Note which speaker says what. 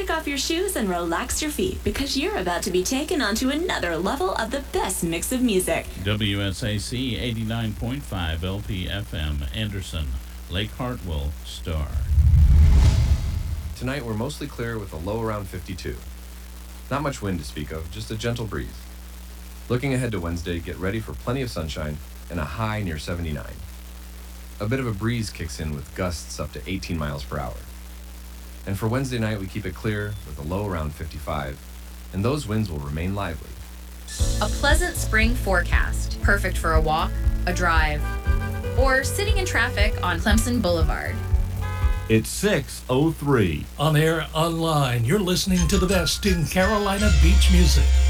Speaker 1: kick off your shoes and relax your feet because you're about to be taken onto another level of the best mix of music.
Speaker 2: WSAC 89.5 LPFM, Anderson, Lake Hartwell, Star.
Speaker 3: Tonight we're mostly clear with a low around 52. Not much wind to speak of, just a gentle breeze. Looking ahead to Wednesday, get ready for plenty of sunshine and a high near 79. A bit of a breeze kicks in with gusts up to 18 miles per hour. And for Wednesday night, we keep it clear with a low around 55, and those winds will remain lively.
Speaker 4: A pleasant spring forecast, perfect for a walk, a drive, or sitting in traffic on Clemson Boulevard.
Speaker 5: It's 6:03.
Speaker 6: On air, online, you're listening to the best in Carolina beach music.